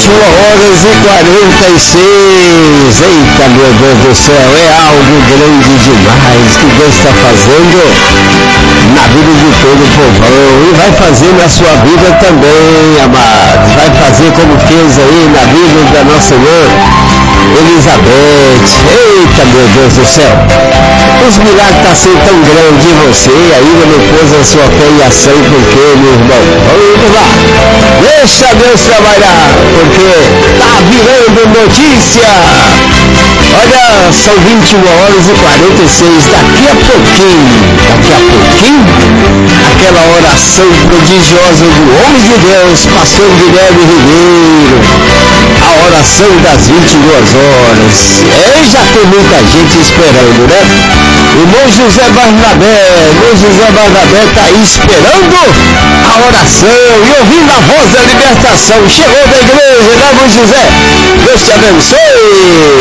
21h46. Eita, meu Deus do céu, é algo grande demais que Deus está fazendo na vida de todo o povão e vai fazer na sua vida também, amados. Vai fazer como fez aí na vida da nossa irmã Elizabeth. Eita, meu Deus do céu, os milagres estão sendo tão grandes em você, ainda não pôs a sua fé em ação, porque, meu irmão, vamos lá, deixa Deus trabalhar, porque tá virando notícia. Olha, são 21h46, daqui a pouquinho, aquela oração prodigiosa do homem de Deus, pastor Guilherme Ribeiro, a oração das 22 horas. Já tem muita gente esperando, né? O irmão José Barnabé está aí esperando a oração e ouvindo a voz da libertação. Chegou da igreja, né, irmão José? Deus te abençoe.